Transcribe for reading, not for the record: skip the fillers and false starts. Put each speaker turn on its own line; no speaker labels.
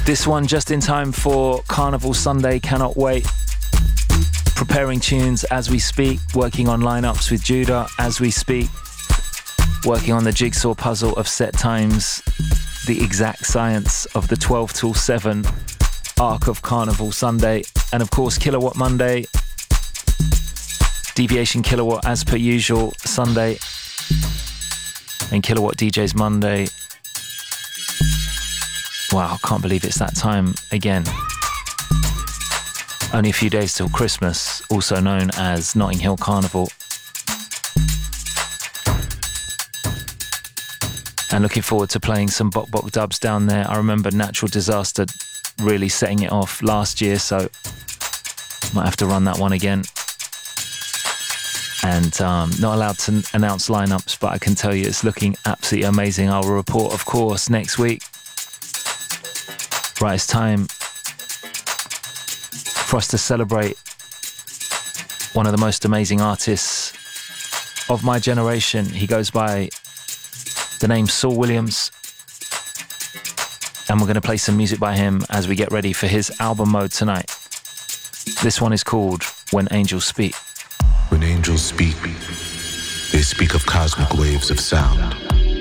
This one just in time for Carnival Sunday, cannot wait. Preparing tunes as we speak, working on lineups with Judah as we speak, working on the jigsaw puzzle of set times, the exact science of the 12 till 7 arc of Carnival Sunday, and of course Kilowatt Monday, Deviation Kilowatt as per usual Sunday, and Kilowatt DJs Monday. Wow, can't believe it's that time again. Only a few days till Christmas, also known as Notting Hill Carnival. And looking forward to playing some Bok Bok dubs down there. I remember Natural Disaster really setting it off last year, so might have to run that one again. And not allowed to announce lineups, but I can tell you it's looking absolutely amazing. I'll report, of course, next week. Right, it's time for us to celebrate one of the most amazing artists of my generation. He goes by the name Saul Williams, and we're going to play some music by him as we get ready for his album mode tonight. This one is called When Angels Speak.
When angels speak, they speak of cosmic waves of sound.